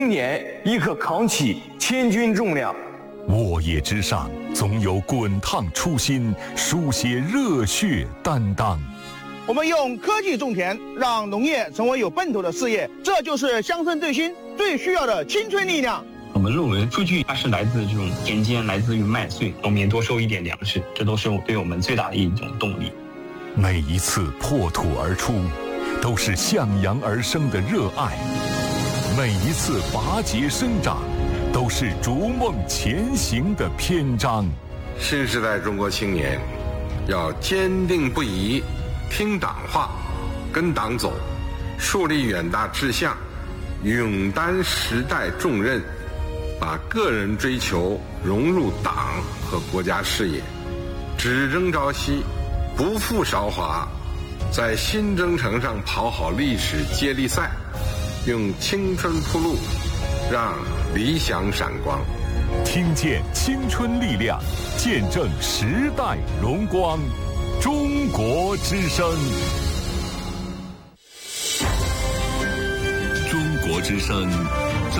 年亦可扛起千钧重量。 沃野之上，总有滚烫初心，书写热血担当。 我们用科技种田，让农业成为有奔头的事业，这就是乡村振兴最需要的青春力量。 我们认为数据它是来自这种田间，来自于麦穗，农民多收一点粮食，这都是对我们最大的一种动力。 每一次破土而出，都是向阳而生的热爱；每一次拔节生长，都是逐梦前行的篇章。 新时代中国青年要坚定不移听党话，跟党走，树立远大志向，勇担时代重任，把个人追求融入党和国家事业，只争朝夕，不负韶华，在新征程上跑好历史接力赛，用青春铺路，让理想闪光。 听见青春力量，见证时代荣光。中国之声， 中国之声，